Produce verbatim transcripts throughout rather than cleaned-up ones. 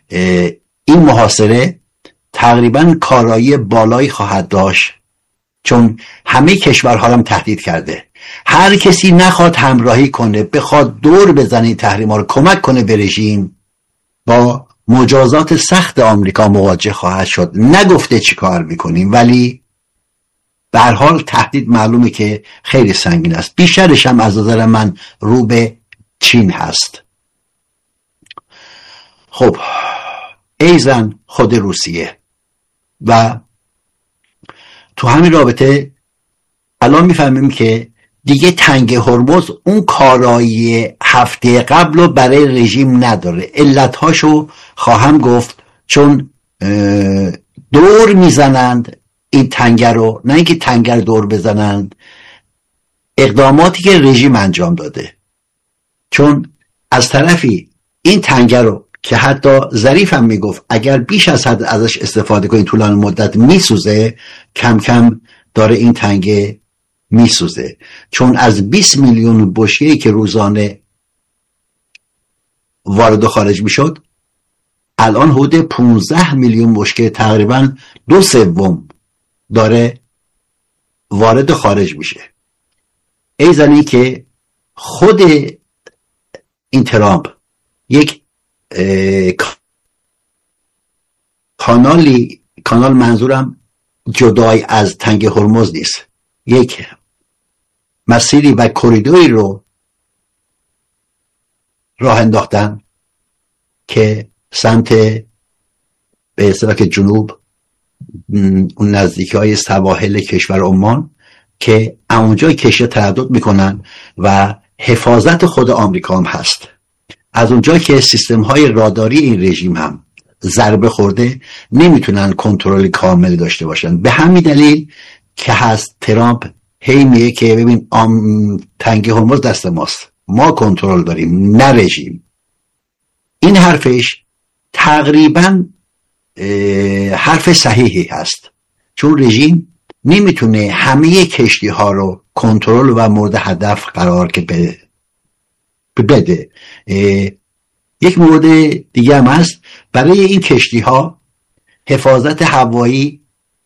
این محاصره تقریبا کارایی بالایی خواهد داشت، چون همه کشورها هم تهدید کرده. هر کسی نخواد همراهی کنه، بخواد دور بزنه این تحریم‌ها رو، کمک کنه به رژیم، با مجازات سخت آمریکا مواجه خواهد شد. نگفته چی کار میکنیم، ولی به هر حال تهدید معلومه که خیلی سنگین است. بیشترش هم از نظر من رو به چین هست. خب ایزن خود روسیه و تو همین رابطه الان میفهمیم که دیگه تنگ هرمز اون کارایی هفته قبل رو برای رژیم نداره. علتهاشو خواهم گفت، چون دور میزنند این تنگه رو، نه اینکه تنگه رو دور بزنند، اقداماتی که رژیم انجام داده. چون از طرفی این تنگه رو که حتی ظریف هم میگفت اگر بیش از حد ازش استفاده کنید طولانی مدت میسوزه، کم کم داره این تنگه میسوزه. چون از بیست میلیون بشکه‌ای که روزانه وارد و خارج میشد، الان حدود پانزده میلیون بشکه، تقریبا دو سوم داره وارد و خارج میشه. ای زنی که خود این ترامپ یک کانالی کانال منظورم جدای از تنگ هرمز نیست، یک مسیری و کریدوری رو راه انداختن که سمت به اصطلاح جنوب، اون نزدیکی های سواحل کشور عمان، که اونجا کشتی تردد میکنن و حفاظت خود آمریکا هم هست. از اونجا که سیستم های راداری این رژیم هم ضربه خورده، نمیتونن کنترل کامل داشته باشن. به همین دلیل که هست ترامپ هی میگه که ببین آم تنگ هرمز دست ماست، ما کنترل داریم، نه رژیم. این حرفش تقریبا حرف صحیحی هست، چون رژیم نمیتونه همه کشتی ها رو کنترل و مورد هدف قرار که بده. بده. یک مورد دیگه هم هست، برای این کشتی ها حفاظت هوایی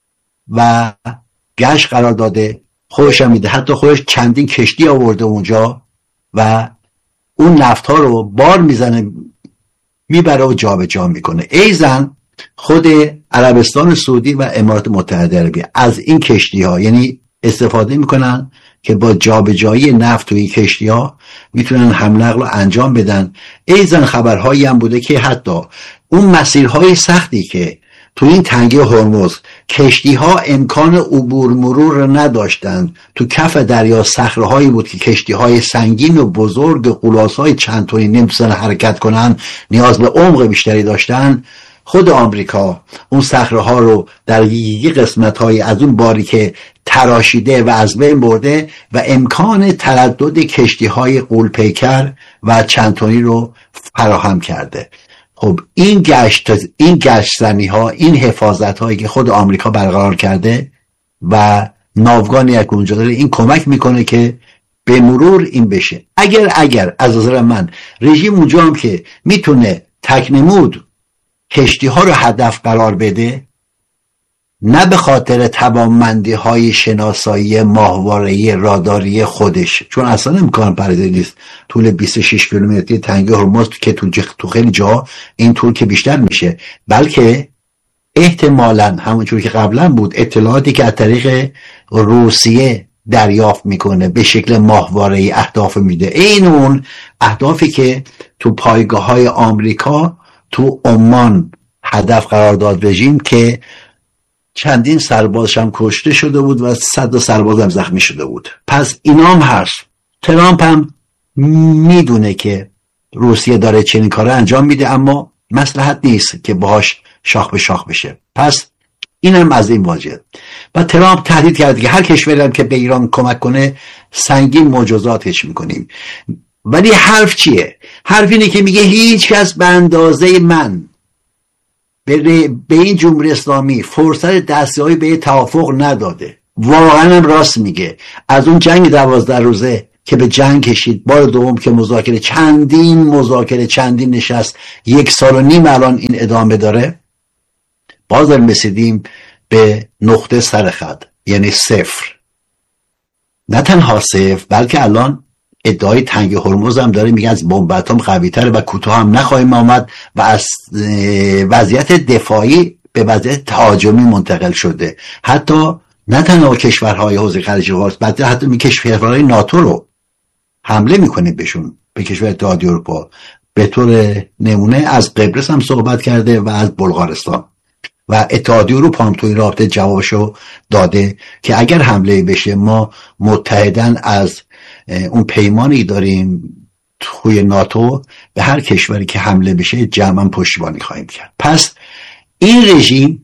و گشت قرار داده، خودش هم میده، حتی خودش چندین کشتی آورده اونجا و اون نفت ها رو بار میزنه میبره و جا به جا میکنه. ایزن خود عربستان سعودی و امارات متحده عربی از این کشتی ها یعنی استفاده میکنن که با جابجایی نفت توی کشتی ها میتونن حمل نقل رو انجام بدن. ایزن خبرهایی هم بوده که حتی اون مسیرهای سختی که تو این تنگه هرمز کشتی ها امکان عبور مرور رو نداشتن، تو کف دریا صخره‌هایی بود که کشتی های سنگین و بزرگ غولاس‌های چند تونی نمیتونن حرکت کنن، نیاز به عمق بیشتری داشتن. خود آمریکا اون صخره‌ها رو در یک قسمت‌های از اون باری که تراشیده و از بین برده و امکان تردد کشتی‌های غول‌پیکر و چند تونی رو فراهم کرده. خب این گشت این گشتزنی ها، این حفاظت هایی که خود آمریکا برقرار کرده و ناوگانی که اونجا داره، این کمک میکنه که به مرور این بشه. اگر اگر از نظر من رژیم اونجا هم که میتونه تکنمود کشتی ها رو هدف قرار بده، نه به خاطر توانمندی های شناسایی ماهواره‌ای راداری خودش، چون اصلا امکان پردازی نیست طول بیست و شش کیلومتری تنگه هرمز که تو, تو خیلی جا این طول که بیشتر میشه، بلکه احتمالاً همونجور که قبلا بود اطلاعاتی که از طریق روسیه دریافت میکنه به شکل ماهواره‌ای اهداف میده، این اون اهدافی که تو پایگاه های آمریکا تو عمان هدف قرار داد رژیم، که چندین سربازش هم کشته شده بود و صد سرباز هم زخمی شده بود. پس اینا هم هست. ترامپ هم میدونه که روسیه داره چنین کار انجام میده، اما مصلحت نیست که باهاش شاخ به شاخ بشه. پس اینم از این واژه. و ترامپ تهدید کرد که هر کشوری هم که به ایران کمک کنه سنگین مجازاتش میکنیم. ولی حرف چیه؟ حرف اینه که میگه هیچ کس به اندازه من به این جمهوری اسلامی فرصت دستیابی به توافق نداده. واقعا هم راست میگه. از اون جنگ دوازده روزه که به جنگ کشید، بار دوم که مذاکره، چندین مذاکره، چندین نشست، یک سال و نیم الان این ادامه داره، باز داریم رسیدیم به نقطه سر خط، یعنی صفر. نه تنها صفر، بلکه الان ادعای تنگ هرمز هم داره، میگه از بمب اتم قوی تره و کوتاه هم نخواهیم آمد و از وضعیت دفاعی به وضعیت تهاجمی منتقل شده. حتی نه تنها کشورهای حوزه خلیج فارس، بلکه حتی می کشورهای ناتو رو حمله میکنه بهشون، به کشور اتحادیه اروپا. به طور نمونه از قبرس هم صحبت کرده و از بلغارستان، و اتحادیه اروپا هم تو این رابطه جوابشو داده که اگر حمله بشه ما متحدن از اون پیمانی داریم توی ناتو، به هر کشوری که حمله بشه جمعاً پشتیبانی خواهیم کرد. پس این رژیم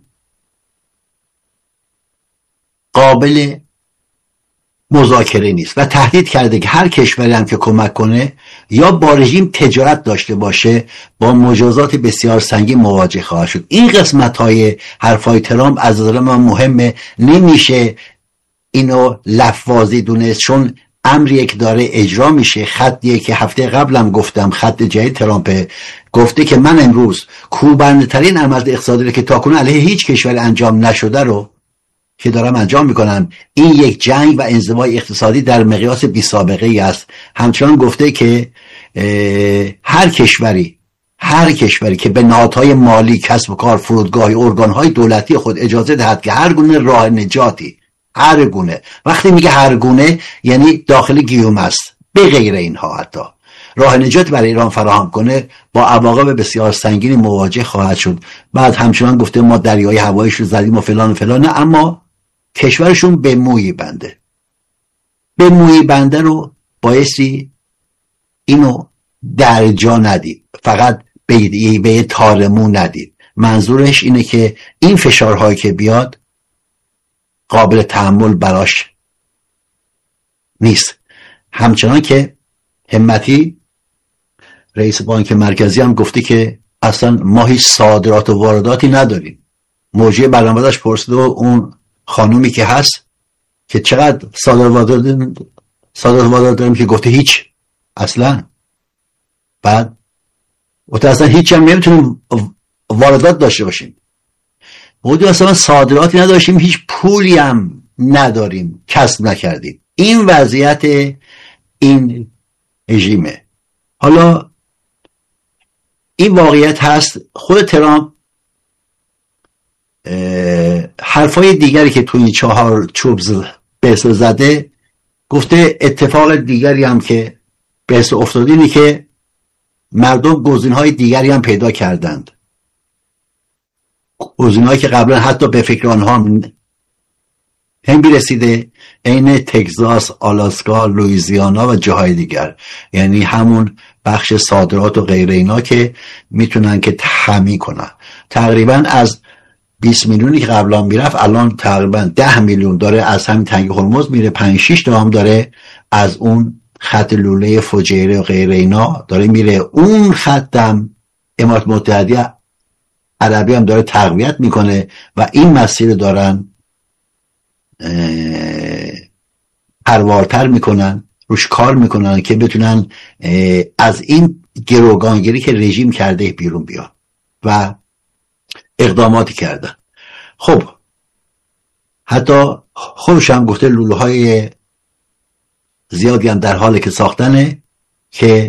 قابل مذاکره نیست و تهدید کرده که هر کشوری هم که کمک کنه یا با رژیم تجارت داشته باشه با مجازات بسیار سنگین مواجه خواهد شد. این قسمت های حرفای ترامپ از نظر من مهمه، نمیشه اینو لفظی دونست، چون امریه که داره اجرا میشه، خطیه که هفته قبلم گفتم، خط جدید ترامپ گفته که من امروز کوبنده ترین عمل اقتصادی که تاکنون علیه هیچ کشور انجام نشده رو که دارم انجام میکنم. این یک جنگ و انزوای اقتصادی در مقیاس بی سابقه ای است. همچنان گفته که هر کشوری هر کشوری که به نهادهای مالی، کسب و کار، فرودگاهی، ارگانهای دولتی خود اجازه دهد که هر گونه راه نجاتی، هر گونه، وقتی میگه هر گونه یعنی داخل گیوم است، به غیر اینها حتی راه نجات برای ایران فراهم کنه، با عواقب بسیار سنگینی مواجه خواهد شد. بعد همچنان گفته ما دریای هوایش رو زدیم و فلان و فلان، اما کشورشون به مویی بنده. به مویی بنده رو بایستی اینو در جا ندید، فقط به به تارمو ندید. منظورش اینه که این فشارهایی که بیاد قابل تحمل براش نیست. همچنان که همتی رئیس بانک مرکزی هم گفته که اصلا ما هیچ صادرات و وارداتی نداریم. موجه برنامه‌اش پرسید و اون خانومی که هست که چقدر صادرات واردات داریم، صادرات واردات داریم، که گفته هیچ اصلا. بعد گفته اصلا هیچ هم نمیتونیم واردات داشته باشیم. بودیم اصلا صادراتی نداشتیم، هیچ پولی هم نداریم، کسب نکردیم. این وضعیت این رژیمه. حالا این واقعیت هست. خود ترامپ حرفای دیگری که توی چهار چوب بحث زده، گفته اتفاق دیگری هم که بحث افتاده اینه که مردم گزینه‌های دیگری هم پیدا کردند، گزینه‌هایی که قبلا حتی به فکر آنها هم برسیده، عین تگزاس، آلاسکا، لوئیزیانا و جاهای دیگر، یعنی همون بخش صادرات و غیر اینا که میتونن که تحمیل کنن. تقریبا از بیست میلیونی که قبلا میرفت الان تقریبا ده میلیون داره از همین تنگ هرمز میره، پنج شش تا هم داره از اون خط لوله فجیره و غیر اینا داره میره. اون خطم امارات متحده عربی هم داره تقویت میکنه و این مسیر دارن پروارتر میکنن، روش کار میکنن که بتونن از این گروگانگیری که رژیم کرده بیرون بیان و اقداماتی کردن. خب حتی خودش هم گفته لوله های زیادی هم در حال که ساختنه که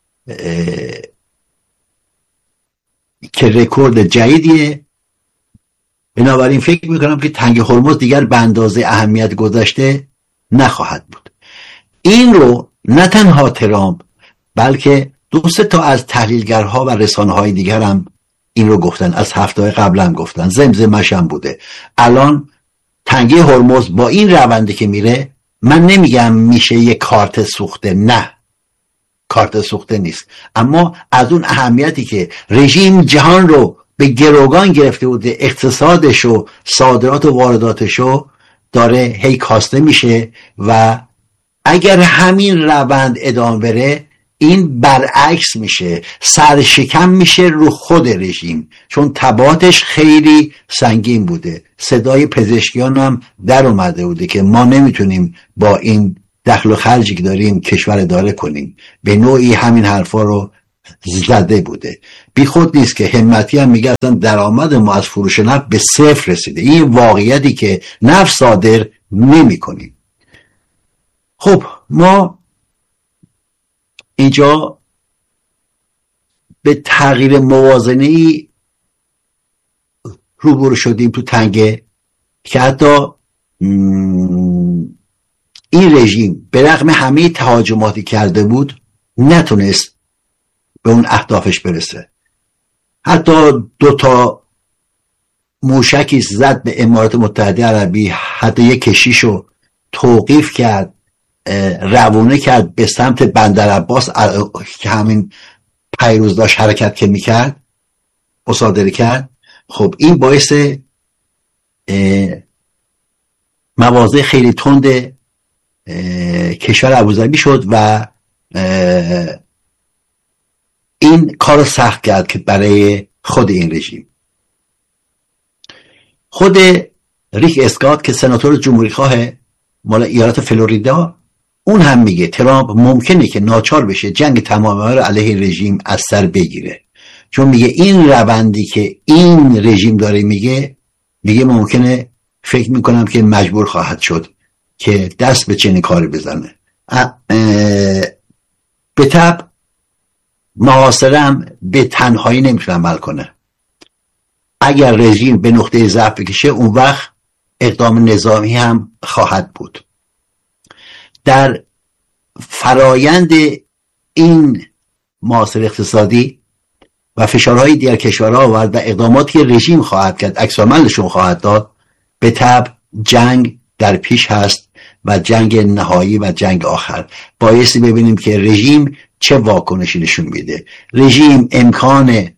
که رکورد جدیدیه. بنابراین فکر میکنم که تنگ هرمز دیگر به اندازه اهمیت گذشته نخواهد بود. این رو نه تنها ترامپ بلکه دو سه تا از تحلیلگرها و رسانه‌های دیگر هم این رو گفتن، از هفته قبل هم گفتن، زمزمه‌ش هم بوده. الان تنگه هرمز با این رونده که میره، من نمیگم میشه یک کارت سوخته، نه کارت سوخته نیست، اما از اون اهمیتی که رژیم جهان رو به گروگان گرفته بوده، اقتصادش و صادرات و وارداتشو داره هی کاسته میشه و اگر همین روند ادامه بره این برعکس میشه، سرشکم میشه رو خود رژیم، چون تبعاتش خیلی سنگین بوده. صدای پزشکیان هم در اومده بوده که ما نمیتونیم با این دخل و خرجی که داریم کشور اداره کنیم. به نوعی همین حرفا رو زده بوده. بی خود نیست که همتی هم میگه اصلا درآمد ما از فروش نفت به صفر رسیده. این واقعیتی که نفت صادر نمی کنیم. خب ما اینجا به تغییر موازنه‌ای روبرو شدیم تو تنگه که حتی این رژیم به رغم همه تهاجماتی کرده بود نتونست به اون اهدافش برسه. حتی دو تا موشکی زد به امارات متحده عربی، حتی یک کشیشو توقیف کرد، روونه کرد به سمت بندرعباس که همین پیروز داشت حرکت که میکرد، مصادره کرد. خب این باعث مواضع خیلی تند کشور ابوظبی شد و این کار سخت کرد که برای خود این رژیم. خود ریک اسکات که سناتور جمهوری خواه مال ایالت فلوریدا، اون هم میگه ترامپ ممکنه که ناچار بشه جنگ تمامی رو علیه رژیم از سر بگیره، چون میگه این روندی که این رژیم داره میگه میگه ممکنه فکر میکنم که مجبور خواهد شد که دست به چنین کاری بزنه. به طب محاصرم به تنهایی نمیتونه عمل کنه. اگر رژیم به نقطه ضعف بکشه اون وقت اقدام نظامی هم خواهد بود. در فرایند این محاصره اقتصادی و فشارهای دیگر کشورها آورد و اقداماتی که رژیم خواهد کرد عکس‌العملشون خواهد داد، به طبع جنگ در پیش هست و جنگ نهایی و جنگ آخر. بایستی ببینیم که رژیم چه واکنشی نشون میده. رژیم امکان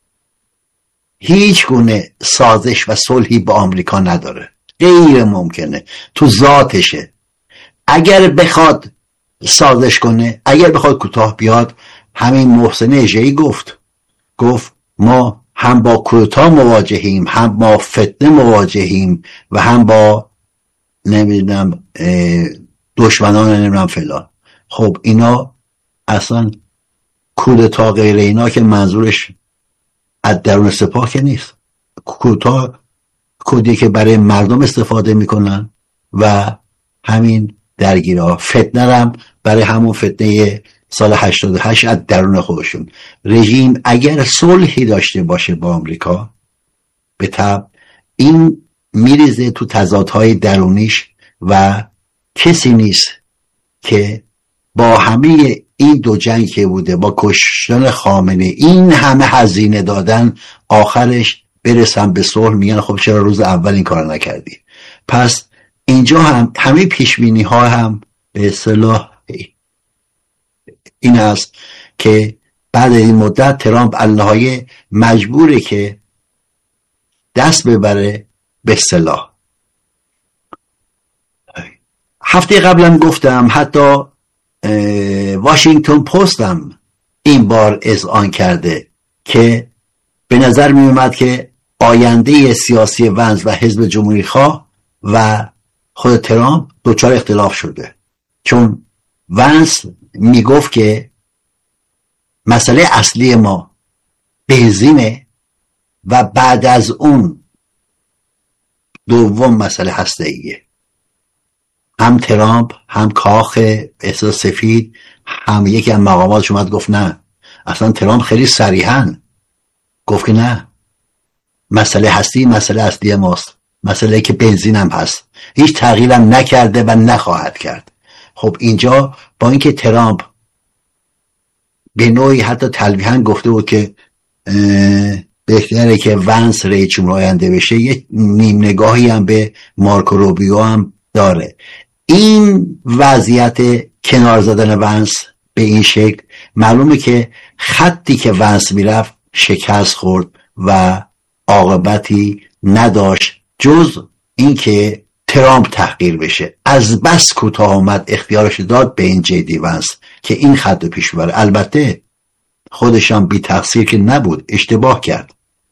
هیچ گونه سازش و صلحی با آمریکا نداره، غیر ممکنه، تو ذاتشه. اگر بخواد سازش کنه، اگر بخواد کوتاه بیاد، همین محسن اژه‌ای گفت گفت ما هم با کودتا مواجهیم، هم با فتنه مواجهیم و هم با نمیدونم دشمنان نمیدونم فلان. خب اینا اصلا کودتا غیر اینا که منظورش از درون سپاه که نیست. کودتا کودی که برای مردم استفاده میکنن و همین درگیرها. فتنه هم برای همون فتنه سال هشتاد و هشت از درون خودشون. رژیم اگر صلحی داشته باشه با آمریکا، به طبع این میریزه تو تضادهای درونیش و کسی نیست که با همه این دو جنگ که بوده، با کشتن خامنه، این همه هزینه دادن، آخرش برسن به صلح میگن خب چرا روز اول این کار نکردی؟ پس اینجا هم همه پیشبینی ها هم به اصطلاح این است که بعد این مدت ترامپ النهایه مجبوره که دست ببره به اصطلاح. هفته قبلم گفتم، حتی واشنگتن پست هم این بار اذعان کرده که به نظر می اومد که آینده سیاسی ونس و حزب جمهوری خواه و خود ترامپ دچار اختلاف شده، چون ونس می گفت که مسئله اصلی ما بنزینه و بعد از اون دوم مسئله هسته‌ایه. هم ترامپ هم کاخ احساس سفید هم یکی از مقاماتش اومد گفت نه. اصلا ترامپ خیلی صریحاً گفت که نه، مسئله هستی مسئله اصلی ماست، مسئله که بنزین هم هست، هیچ تغییرم نکرده و نخواهد کرد. خب اینجا با اینکه ترامپ به نوعی حتی تلویحاً گفته بود که بهتره که ونس رئیس جمهور آینده بشه، یه نیم نگاهی هم به مارکو روبیو هم داره. این وضعیت کنار زدن ونس به این شکل معلومه که خطی که ونس میرفت شکست خورد و عاقبتی نداشت جز اینکه ترامپ تحقیر بشه. از بس کوتاه آمد اختیارش داد به این جی دی ونس که این خط رو پیش ببره. البته خودش هم بی تقصیر که نبود، اشتباه کرد.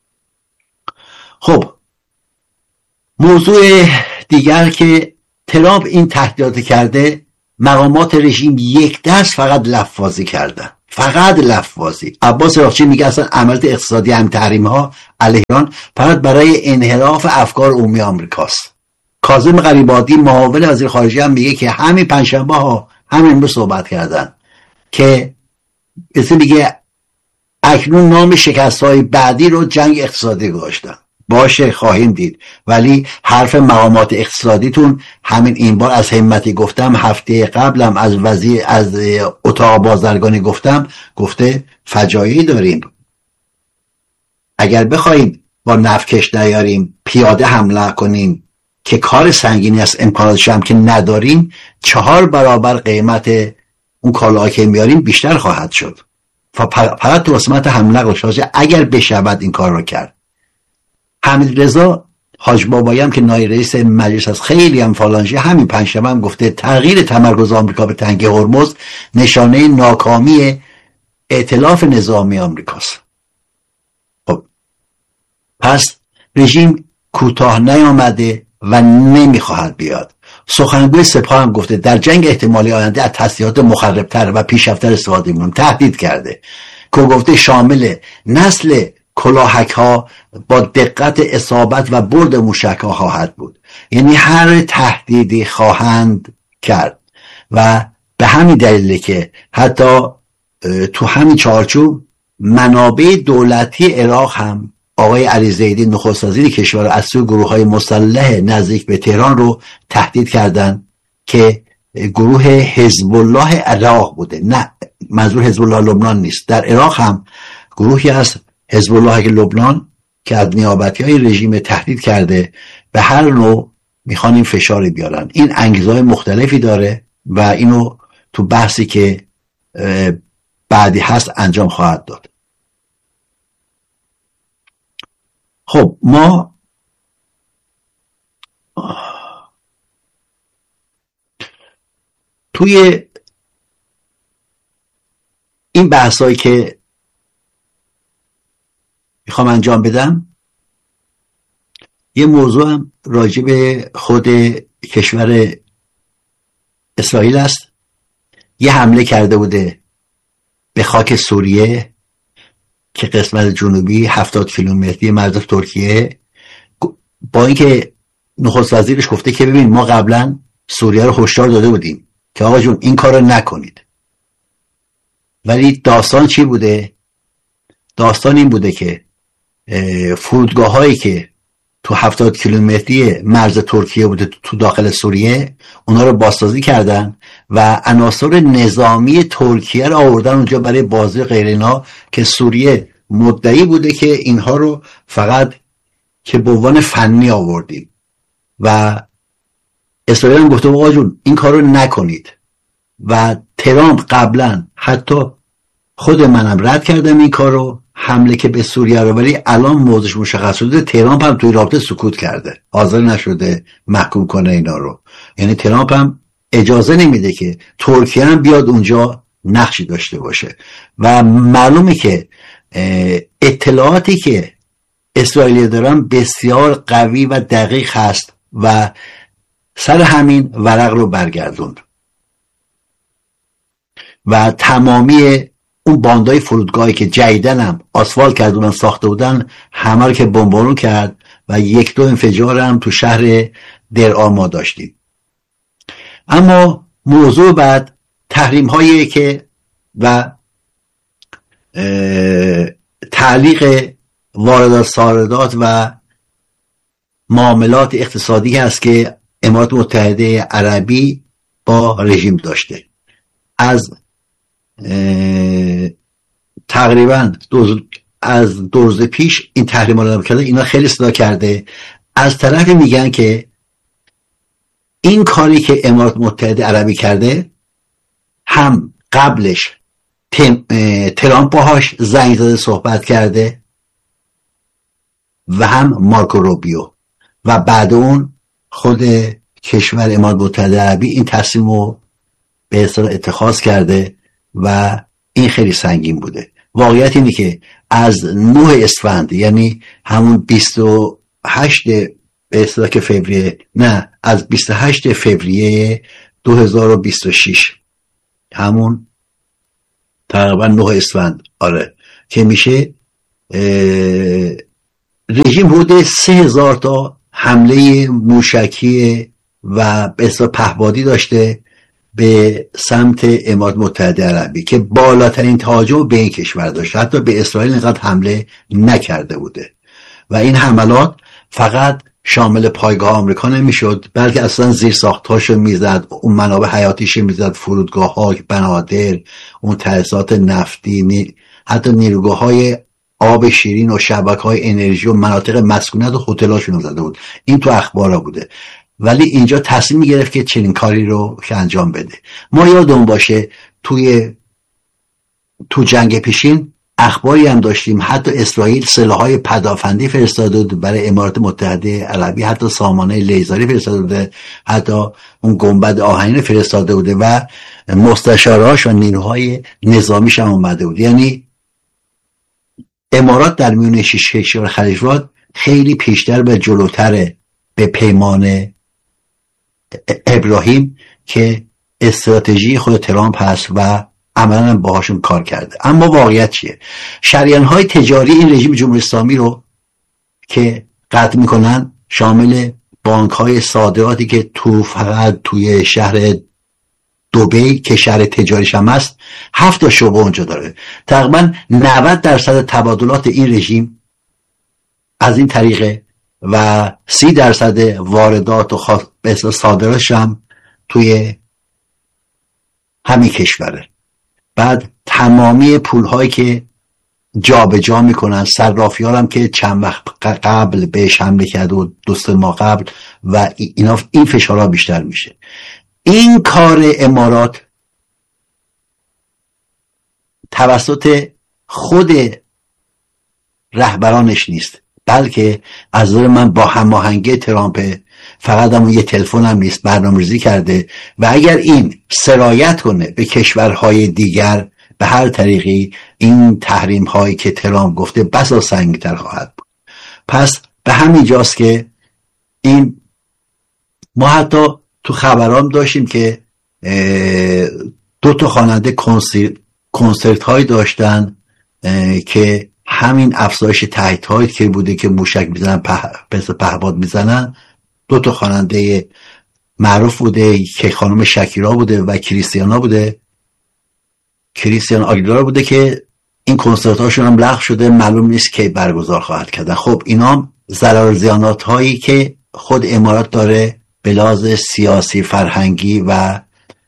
خب موضوع دیگر که ترامپ این تهدیدات کرده مقامات رژیم یک دست فقط لفاظی کردن، فقط لفاظی. عباس عراقچی میگه اصلا عملیات اقتصادی هم تحریم ها علیه ایران فقط برای انحراف افکار عمومی آمریکاست. کاظم غریب‌آبادی معاون وزیر خارجه هم میگه که همین پنجشنبه ها همین امروز صحبت کردن که مثل میگه اکنون نام شکست‌های بعدی رو جنگ اقتصادی گذاشتن. باشه خواهیم دید، ولی حرف مقامات اقتصادیتون همین این بار از همتی گفتم، هفته قبلم از وزیر از اتاق بازرگانی گفتم، گفته فجایعی داریم، اگر بخوایم با نفتکش نیاریم پیاده حمله کنیم که کار سنگینی است، امکاناتش هم که نداریم، چهار برابر قیمت اون کالاها که میاریم بیشتر خواهد شد. فقط تو قسمت حمله قشاشه اگر بشود این کار رو کرد. حمید رضا حاج بابایی هم که نایب رئیس مجلس است، خیلی هم فالانجی، همین پنجشنبه هم گفته تغییر تمرکز آمریکا به تنگه هرمز نشانه ناکامی ائتلاف نظامی آمریکاست. خب پس رژیم کوتاه نیامده و نمیخواهد بیاد. سخنگوی سپاه هم گفته در جنگ احتمالی آینده از تسلیحات مخربتر و پیشرفت‌تر استفاده می‌کنیم، تهدید کرده که گفته شامل نسل کلاهک ها با دقت اصابت و برد موشک ها خواهد بود. یعنی هر تهدیدی خواهند کرد و به همین دلیله که حتی تو همین چارچوب منابع دولتی عراق هم آقای علی زیدی نخست وزیر کشور از سوی گروه های مسلح نزدیک به تهران رو تهدید کردن که گروه حزب الله عراق بوده، نه منظور حزب الله لبنان نیست. در عراق هم گروهی از حزب الله لبنان که از نیابتی های رژیم تهدید کرده، به هر نوع میخوان این فشاری بیارن. این انگیزهای مختلفی داره و اینو تو بحثی که بعدی هست انجام خواهد داد. خب ما توی این بحثایی که میخوام انجام بدم، یه موضوع هم راجع به خود کشور اسرائیل است. یه حمله کرده بوده به خاک سوریه که قسمت جنوبی هفتاد کیلومتری مرز ترکیه، با اینکه نخست وزیرش گفته که ببین ما قبلا سوریه رو هشدار داده بودیم که آقا جون این کار رو نکنید. ولی داستان چی بوده؟ داستان این بوده که فرودگاه هایی که تو هفتاد کیلومتری مرز ترکیه بوده تو داخل سوریه، اونا رو بازسازی کردن و عناصر نظامی ترکیه رو آوردن اونجا برای بازی غیر اینا، که سوریه مدعی بوده که اینها رو فقط که به عنوان فنی آوردیم و اسرائیل هم گفته آقا جون این کار رو نکنید. و ترامپ قبلا حتی خود منم رد کردم این کار رو، حمله که به سوریه رو، ولی الان موضوعش مشخص شده. ترامپ هم توی رابطه سکوت کرده، حاضر نشده محکوم کنه اینا رو. یعنی ترامپ هم اجازه نمیده که ترکیه هم بیاد اونجا نقشی داشته باشه. و معلومه که اطلاعاتی که اسرائیلی دارن بسیار قوی و دقیق هست و سر همین ورق رو برگردوند و تمامی اون باندای فرودگاهی که جدیدن هم آسفالت کردن ساخته بودن همه رو که بمبارون کرد و یک دو انفجار هم تو شهر درعا ما داشتیم. اما موضوع بعد تحریم هایی که و تعلیق واردات صادرات و معاملات اقتصادی هست که امارات متحده عربی با رژیم داشته. از تقریبا دو از دو روز پیش این تحریم رو کرده، اینا خیلی صدا کرده. از طرف میگن که این کاری که امارات متحده عربی کرده هم قبلش ترامپ باهاش زنگ زده صحبت کرده و هم مارکو روبیو و بعد اون خود کشور امارات متحده عربی این تصمیم رو به اصطلاح اتخاذ کرده و این خیلی سنگین بوده. واقعیت اینه که از نه اسفند، یعنی همون بیست و هشت به اصطلاح که فوریه، نه از بیست و هشت فوریه دو هزار و بیست و شش، همون تقریبا نه اسفند، آره، که میشه رژیم حدود سه هزار تا حمله موشکی و به اصطلاح پهپادی داشته به سمت امارات متحده عربی که بالاترین تهاجم به این کشور داشته، حتی به اسرائیل اینقدر حمله نکرده بوده. و این حملات فقط شامل پایگاه آمریکا نمیشد، بلکه اصلا زیر ساختاشو میزد، اون منابع حیاتیش میزد، فرودگاه ها، بنادر، اون تاسیسات نفتی، نی... حتی نیروگاه های آب شیرین و شبکه های انرژی و مناطق مسکونیت و هتلاشون زده بود. این تو اخبارا بوده. ولی اینجا تصمیم گرفت که چنین کاری رو که انجام بده. ما یادمون باشه توی تو جنگ پیشین اخباری هم داشتیم، حتی اسرائیل سلاح‌های پدافندی فرستاده بود برای امارات متحده عربی، حتی سامانه لیزری فرستاده بوده، حتی اون گنبد آهنین فرستاده بوده و مستشارهاش و نیروهای نظامیش هم اومده بود. یعنی امارات در میون شش کشور خلیج‌فارس خیلی پیشتر و جلوتر به پیمان ابراهیم که استراتژی خود ترامپ هست و عملاً باهاشون کار کرده. اما واقعیت چیه؟ شریان‌های تجاری این رژیم جمهوری اسلامی رو که قطع میکنن شامل بانک‌های صادراتی که تو فقط توی شهر دبی که شهر تجاریش هم هست هفت تا شعبه اونجا داره. تقریباً نود درصد تبادلات این رژیم از این طریقه و سی درصد واردات و خاص به صادراتش هم توی همین کشوره. بعد تمامی پولهایی که جا به جا میکنن، صرافی‌ها هم که چند وقت قبل بهش حمله کرده و دو سه ماه قبل و اینا، این فشارها بیشتر میشه. این کار امارات توسط خود رهبرانش نیست، بلکه از نظر من با هماهنگی ترامپ. فقط هم یه تلفن هم نیست، برنامه‌ریزی کرده و اگر این سرایت کنه به کشورهای دیگر به هر طریقی این تحریم هایی که ترامپ گفته بسا سنگین‌تر خواهد بود. پس به همین جاست که این ما حتی تو خبرام داشتیم که دو تا خواننده کنسرت کنسرت هایی داشتن که همین افزایش تهدید هایی که بوده که موشک میزنن، پس پهپاد میزنن، دو تا خواننده معروف بوده که خانم شکیرا بوده و کریستیانا بوده، کریستیان آگیلارا بوده که این کنسرت هاشون هم لغو شده، معلوم نیست که برگزار خواهد کردن. خب اینا ضرر زیانات هایی که خود امارات داره به لحاظ سیاسی، فرهنگی و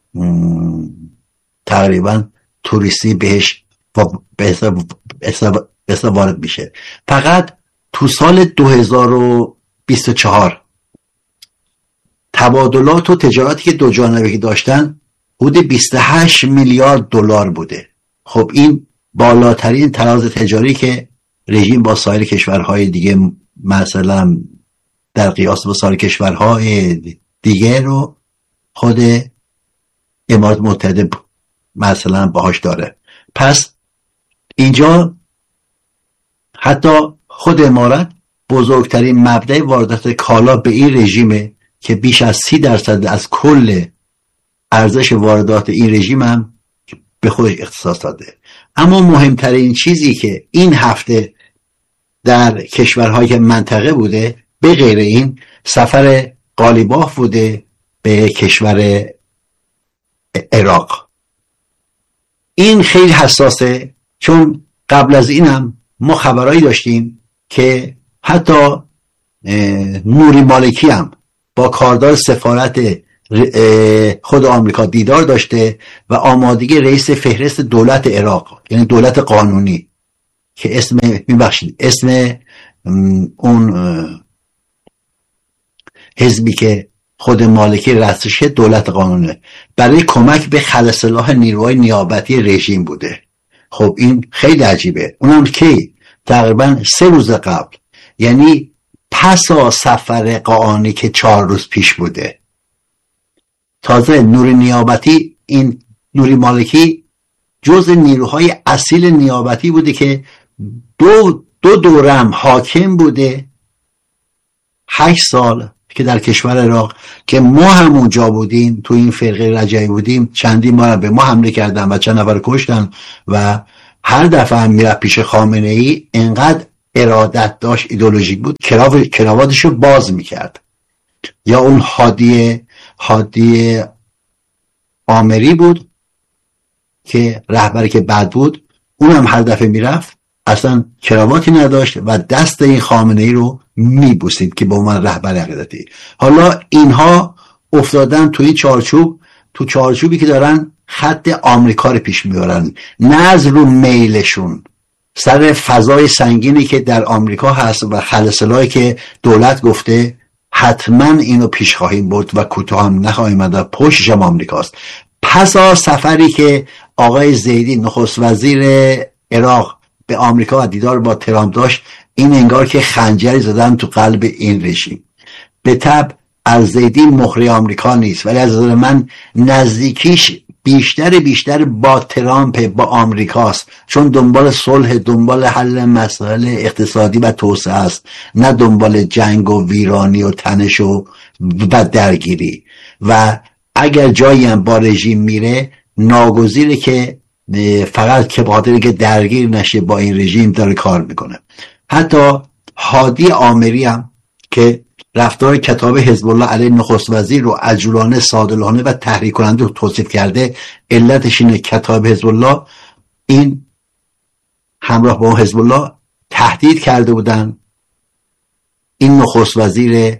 تقریبا توریستی بهش به حساب وارد میشه. فقط تو سال دو هزار و بیست و چهار تبادلات و تجارتی که دو جانبه داشتن حدود بیست و هشت میلیارد دلار بوده. خب این بالاترین تراز تجاری که رژیم با سایر کشورهای دیگه مثلا در قیاس با سایر کشورهای دیگه رو خود امارات متحده مثلا باهاش داره. پس اینجا حتی خود امارات بزرگترین مبدأ واردات کالا به این رژیمه که بیش از سی درصد از کل ارزش واردات این رژیم هم به خودش اختصاص داده. اما مهمترین چیزی که این هفته در کشورهای منطقه بوده به غیر این سفر قالیباف بوده به کشور عراق. این خیلی حساسه، چون قبل از اینم ما خبرایی داشتیم که حتی نوری مالکی هم با کاردار سفارت خود آمریکا دیدار داشته و آمادگی رئیس فهرست دولت عراق، یعنی دولت قانونی که اسم میبخشید اسم اون حزبی که خود مالکی رئیسش دولت قانونه، برای کمک به خلع سلاح نیروهای نیابتی رژیم بوده. خب این خیلی عجیبه. اونم کی؟ تقریبا سه روز قبل، یعنی پسا سفر قاآنی که چهار روز پیش بوده. تازه نوری نیابتی، این نوری مالکی جز نیروهای اصیل نیابتی بوده که دو دو دورم حاکم بوده هشت سال که در کشور عراق که ما هم اونجا بودیم، تو این فرقه رجعی بودیم، چندین بار به ما حمله کردن و چند نفر کشتن و هر دفعه هم میرفت پیش خامنه ای انقدر ارادت داشت، ایدئولوژیک بود، کراواتشو باز میکرد. یا اون هادی هادی آمری بود که رهبری که بد بود، اونم هر دفعه میرفت اصلا کراواتی نداشت و دست این خامنه ای رو میبوسید که به عنوان رهبر عقیدتی. حالا اینها افتادن توی چارچوب، تو چارچوبی که دارن خط آمریکا رو پیش میبرن، نه از رو میلشون، سر فضای سنگینی که در آمریکا هست و خلسلایی که دولت گفته حتما اینو پیش خواهیم برد و کوتاه هم نخواهیم آمد و پشتش هم آمریکاست. پسا سفری که آقای زیدی نخست وزیر عراق به آمریکا و دیدار با ترامپ داشت، این انگار که خنجری زدن تو قلب این رژیم. به طب الزیدی مخری آمریکا نیست، ولی از نظر من نزدیکیش بیشتر بیشتر با ترامپ، با آمریکاست، چون دنبال صلح، دنبال حل مسائل اقتصادی و توسعه است، نه دنبال جنگ و ویرانی و تنش و درگیری. و اگر جایی هم با رژیم میره ناگزیره که فقط که بخاطر که درگیر نشه با این رژیم داره کار میکنه. حتی هادی آمری هم که رفتار کتاب حزب الله علیه نخست وزیر رو عجولانه، صادلانه و تحریک کننده رو توصیف کرده، علتش اینه کتاب حزب الله این همراه با حزب الله تهدید کرده بودن این نخست وزیر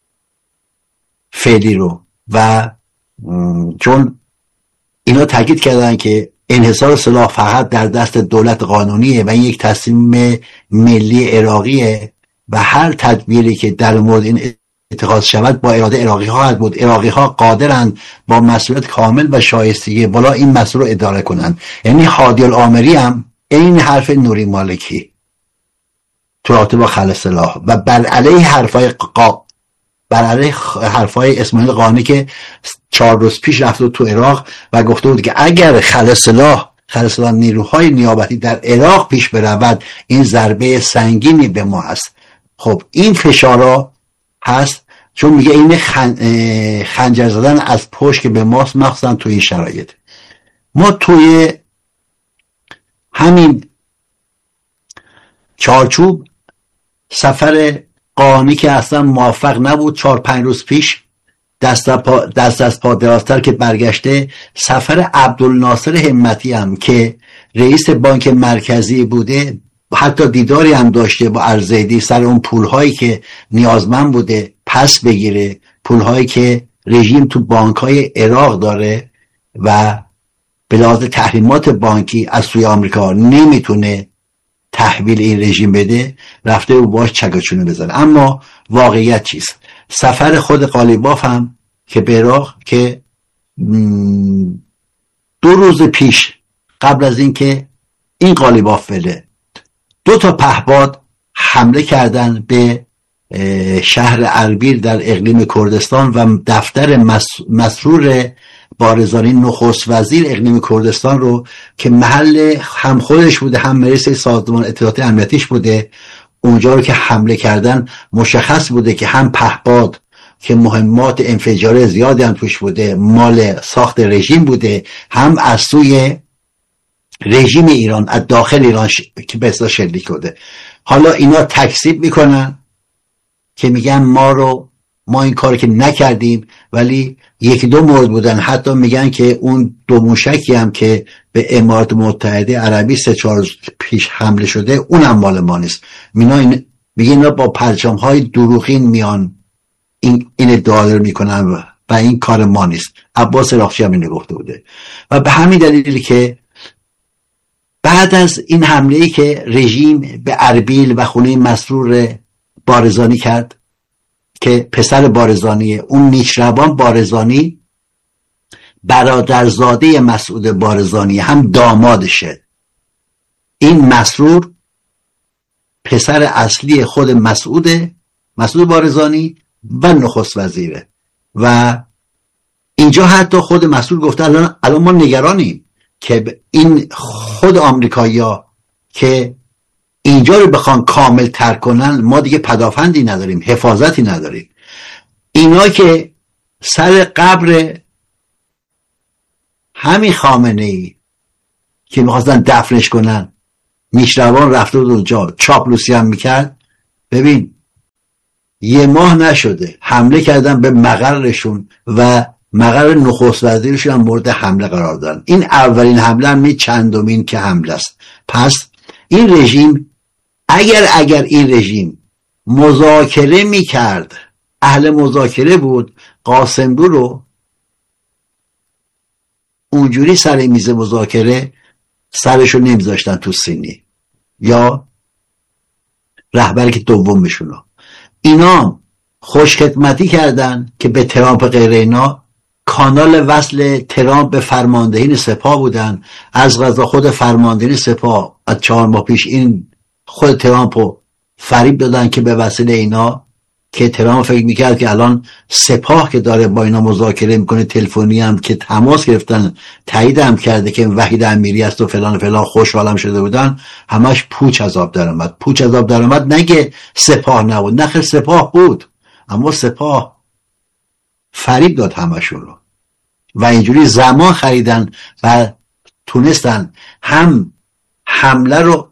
فعلی رو و چون اینا تاکید کردن که انحصار سلاح فقط در دست دولت قانونیه و این یک تصمیم ملی عراقیه و هر تدبیری که در مورد این اتخاذ شود با اراده عراقی ها خواهد بود. عراقی ها قادرند با مسئولیت کامل و شایستگی بالا این مسئله رو اداره کنند. یعنی هادی الآمری هم این حرف نوری مالکی تو رابطه با خلع سلاح و بر علیه حرفای قا بر علیه حرفای اسماعیل قانی که چهار روز پیش رفته تو عراق و گفته بود که اگر خلع سلاح خلع سلاح نیروهای نیابتی در عراق پیش برود این ضربه سنگینی به ما است. خب این فشارا هست چون میگه این خن... خنجر زدن از پشت که به ماست، مخصوصا توی این شرایط. ما توی همین چارچوب سفر قانی که اصلا موفق نبود، چهار پنج روز پیش دست, پا... دست از پا درازتر که برگشته، سفر عبدالناصر همتی هم که رئیس بانک مرکزی بوده، حتی دیداری هم داشته با الزیدی سر اون پولهایی که نیازمند بوده پس بگیره، پولهایی که رژیم تو بانکهای عراق داره و به لحاظ تحریمات بانکی از سوی آمریکا نمیتونه تحویل این رژیم بده، رفته و باش چگاچونه بزنه. اما واقعیت چیست؟ سفر خود قالیباف هم که به عراق که دو روز پیش قبل از اینکه این قالیباف بره دو تا پهپاد حمله کردن به شهر اربیل در اقلیم کردستان و دفتر مسرور بارزانی نخست وزیر اقلیم کردستان رو که محل هم خودش بوده هم رئیس سازمان اطلاعات امنیتیش بوده، اونجا رو که حمله کردن مشخص بوده که هم پهپاد که مهمات انفجاری زیادی هم توش بوده مال ساخت رژیم بوده، هم از سوی رژیم ایران از داخل ایران ش... که به اصطلاح شلیک کرده. حالا اینا تکذیب میکنن که میگن ما رو ما این کارو که نکردیم، ولی یکی دو مورد بودن حتی میگن که اون دو موشکی هم که به امارات متحده عربی سه چهار پیش حمله شده اونم مال ما نیست. مینا این میگن اینا با پرچم های دروغین میان این این ادعا رو میکنن و, و این کار ما نیست. عباس راقچی هم اینو گفته بوده و به همین دلیلی که بعد از این حمله‌ای که رژیم به اربیل و خونه مسرور بارزانی کرد که پسر بارزانیه، اون نیچروان بارزانی برادرزاده مسعود بارزانی هم دامادشه، این مسرور پسر اصلی خود مسعود مسعود بارزانی و نخست وزیره و اینجا حتی خود مسعود گفته الان, الان ما نگرانیم که این خود آمریکایی‌ها که اینجا رو بخوان کامل ترک کنن ما دیگه پدافندی نداریم، حفاظتی نداریم. اینا که سر قبر همین خامنه ای که میخواستن دفنش کنن میشروان رفته بود اونجا چاپلوسی هم میکرد. ببین یه ماه نشده حمله کردن به مقرشون و مقر نخست وزیرشون هم مورد حمله قرار دادن. این اولین حمله هم می چندمین که حمله است. پس این رژیم اگر اگر این رژیم مذاکره میکرد، اهل مذاکره بود، قاسملو رو اونجوری سر میز مذاکره سرشو نمیذاشتن تو سینی یا رهبری که دومشونو. اینا خوشخدمتی کردن که به ترامپ غیر اینا کانال وصل ترامپ به فرماندهی سپاه بودن. از قضا خود فرماندهی سپاه از چهار ماه پیش این خود ترامپو فریب دادن که به وسیله اینا، که ترامپ فکر میکرد که الان سپاه که داره با اینا مذاکره میکنه، تلفنی هم که تماس گرفتن تایید هم کرده که وحید امیری است و فلان فلان، خوشحالم شده بودن، همش پوچ از آب در اومد. پوچ از آب در اومد نگه سپاه نبود، نخیر سپاه بود، اما سپاه فریب داد همشون رو و اینجوری زمان خریدن و تونستن هم حمله رو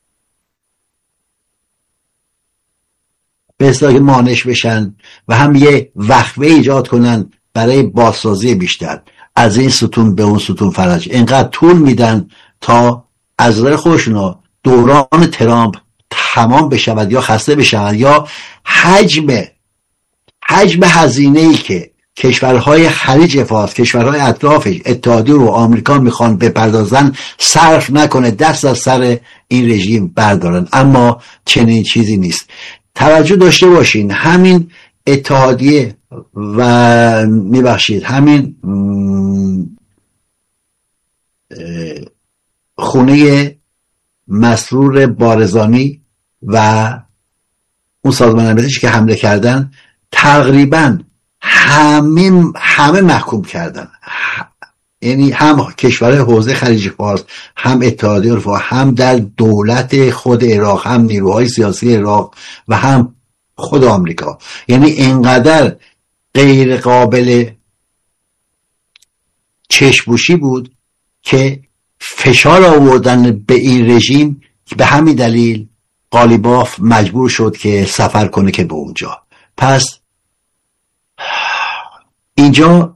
به اصطلاح مانش بشن و هم یه وقفه ایجاد کنن برای بازسازی بیشتر از این ستون به اون ستون فرج. اینقدر طول میدن تا از نظر خودشون دوران ترامپ تمام بشود یا خسته بشود یا حجم حجم هزینه‌ای که کشورهای خلیج فارس، کشورهای اطرافش، اتحادیه و آمریکا میخوان بپردازن صرف نکنه، دست از سر این رژیم بردارن. اما چنین چیزی نیست. توجه داشته باشین همین اتحادیه و میبخشید همین خونه مسرور بارزانی و اون سازمان امنیتیش که حمله کردن تقریبا همه همه محکوم کردن، یعنی هم کشورهای حوزه خلیج فارس، هم اتحادیه اروپا، هم در دولت خود عراق، هم نیروهای سیاسی عراق و هم خود آمریکا. یعنی اینقدر غیر قابل چشم‌پوشی بود که فشار آوردن به این رژیم به همین دلیل قالیباف مجبور شد که سفر کنه که به اونجا. پس اینجا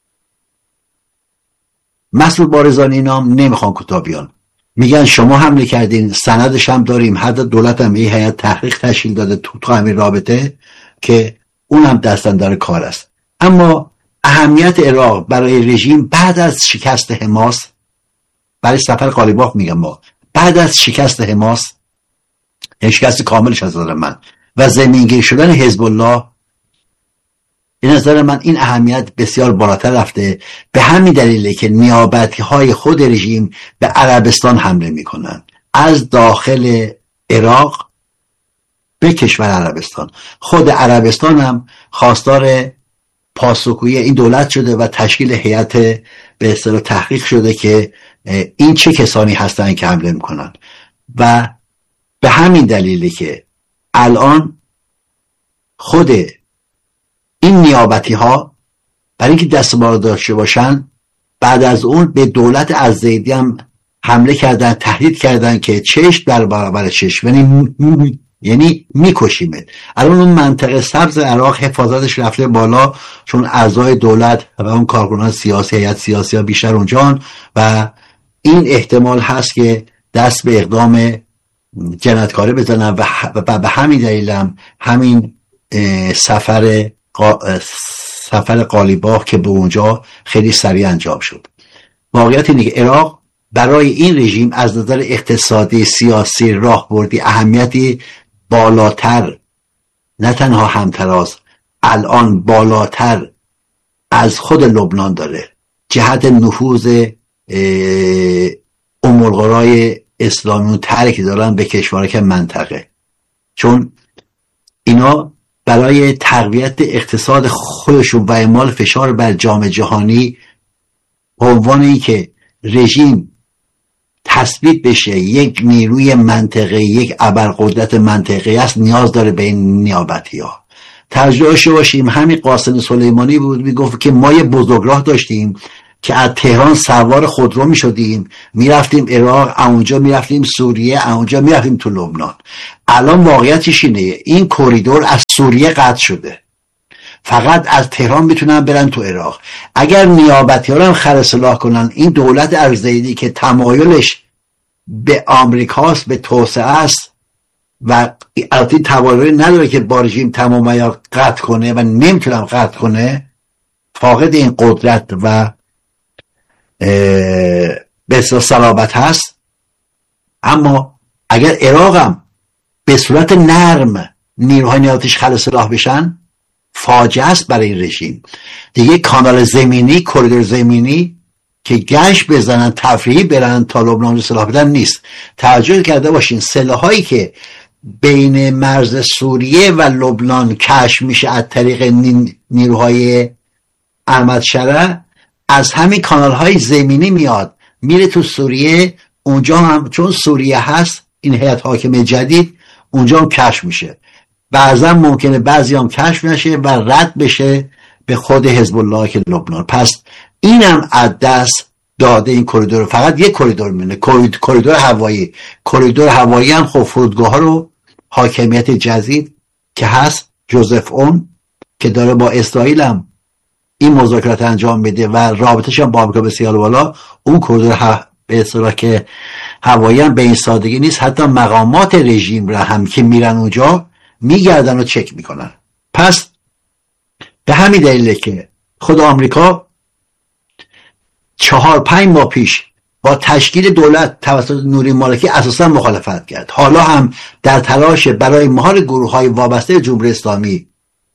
مسعود بارزانی نام نمیخوان کوتاه بیان، میگن شما حمله کردین، سندش هم داریم، حتی دولت هم یه هیئت تحقیق تشکیل داده تو تو همین رابطه که اون هم دستاندار کار است. اما اهمیت عراق برای رژیم بعد از شکست حماس، برای سفر قالیباف میگم ما، بعد از شکست حماس، شکست کاملش از نظر من و زمینگیر شدن حزب الله، به نظر من این اهمیت بسیار بالاتر رفته. به همین دلیله که نیابتی های خود رژیم به عربستان حمله میکنن، از داخل عراق به کشور عربستان. خود عربستان هم خواستار پاسخگویی این دولت شده و تشکیل هیئت به اصطلاح تحقیق شده که این چه کسانی هستن که حمله میکنن. و به همین دلیله که الان خود این نیابتی ها برای اینکه دستمال داشته باشن، بعد از اون به دولت الزیدی هم حمله کردن، تهدید کردن که چشم در برابر چشم، یعنی یعنی میکشیمت. الان اون منطقه سبز عراق حفاظتش رفته بالا چون اعضای دولت و اون کارکنان سیاسی، هیئت سیاسی ها بیشتر اونجان و این احتمال هست که دست به اقدام جنایتکاری بزنن و به همین دلیل هم همین سفر سفر قالیباف که به اونجا خیلی سریع انجام شد. واقعیت اینه که عراق برای این رژیم از نظر اقتصادی، سیاسی، راهبردی اهمیتی بالاتر، نه تنها همتراز، الان بالاتر از خود لبنان داره جهت نفوذ ام القرای اسلامی ترک دارن به کشورها که منطقه، چون اینا برای تقویت اقتصاد خودشون و اعمال فشار بر جامعه جهانی به عنوان این که رژیم تثبیت بشه یک نیروی منطقه، یک ابرقدرت منطقه است، نیاز داره به این نیابتی ها. تجربه داشته باشیم. همین قاسم سلیمانی بود میگفت که ما یه بزرگراه داشتیم که از تهران سوار خودرو می شدیم میرفتیم عراق، اونجا میرفتیم سوریه، اونجا میرفتیم تو لبنان. الان واقعیتش اینه این کریدور از سوریه قطع شده، فقط از تهران میتونن برن تو عراق. اگر نیابتی ها رو هم خرسلاح کنن، این دولت الزیدی که تمایلش به آمریکاست، به توسعه است و البته توانایی نداره که با رژیم تمام عیار قطع کنه و نمیتونم قطع کنه، فاقد این قدرت و به اصطلاح صلابت هست. اما اگر عراق هم به صورت نرم نیروهای نیابتیش خلسلاح بشن، فاجعه است برای این رژیم. دیگه کانال زمینی، کریدور زمینی که گشت بزنن تفریحی برن تا لبنان رو سلاح بدن نیست. توجه کرده باشین سلاحایی که بین مرز سوریه و لبنان کشف میشه از طریق نیروهای احمد شرع، از همین کانال های زمینی میاد میره تو سوریه. اونجا هم چون سوریه هست این هیئت حاکمه جدید، اونجا هم کشف میشه. بعضا ممکنه بعضی هم کشف نشه و رد بشه به خود حزب الله که لبنان. پس اینم از دست داده این کریدور. فقط یک کریدور میمونه، کریدور هوایی. کریدور هوایی هم خب فرودگاه ها رو حاکمیت جدید که هست جوزف اون که داره با اسرائیل هم این مذاکرات انجام میده و رابطش هم با آمریکا بسیار بالا، اون کریدور ه... به اصطلاح که هوایی هم به این سادگی نیست. حتی مقامات رژیم را هم که میرن اونجا میگردن و چک میکنن. پس به همین دلیله که خود آمریکا چهار پنج ماه پیش با تشکیل دولت توسط نوری مالکی اساسا مخالفت کرد. حالا هم در تلاش برای مهار گروه های وابسته به جمهوری اسلامی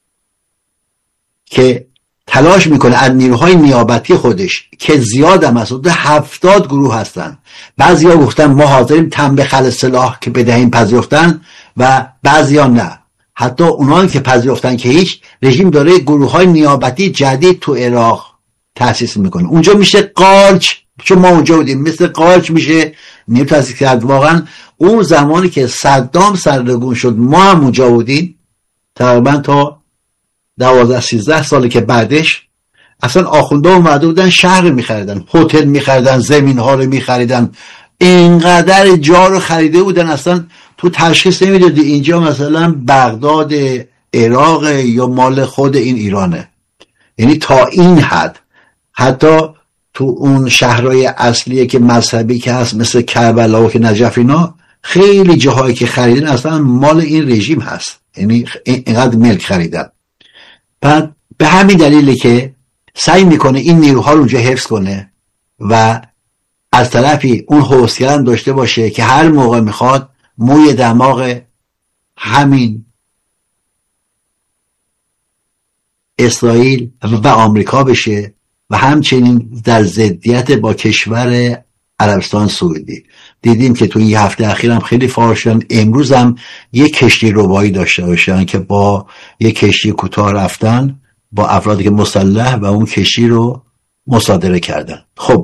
که تلاش میکنه از نیروهای نیابتی خودش که زیاد هم هست، هفتاد گروه هستن، بعضی ها گفتن ما حاضریم تن به خل سلاح که بدهیم پذیرفتن و بعضی ها نه. حتی اونایی که پذیرفتن که هیچ، رژیم داره گروه های نیابتی جدید تو عراق تأسیس میکنه. اونجا میشه قارچ، چون ما اونجا بودیم مثل قارچ میشه نیم تأسیس کرد. واقعا اون زمانی که صدام سرنگون شد ما هم اونجا بودیم، تقریبا تا دوازده سیزده سالی که بعدش اصلا آخونده اومده بودن شهر میخریدن، هتل میخریدن، زمین ها رو میخریدن، اینقدر جا رو خریده بودن اصلا تو تشخیص نمیدادی اینجا مثلا بغداد عراق یا مال خود این ایرانه. یعنی تا این حد. حتی تو اون شهرهای اصلیه که مذهبی که هست مثل کربلا و که نجف اینا، خیلی جاهایی که خریدن اصلا مال این رژیم هست، یعنی اینقدر ملک خریدن. بعد به همین دلیله که سعی میکنه این نیروها رو اونجا حفظ کنه و از طرفی اون حوصله هم داشته باشه که هر موقع میخواد موی دماغ همین اسرائیل و آمریکا بشه و همچنین در ضدیت با کشور عربستان سعودی. دیدیم که تو این هفته اخیر هم خیلی فعال شدن. امروز هم یک کشتی ربایی داشته باشن که با یک کشتی کوتاه رفتن با افرادی که مسلح و اون کشتی رو مصادره کردن. خب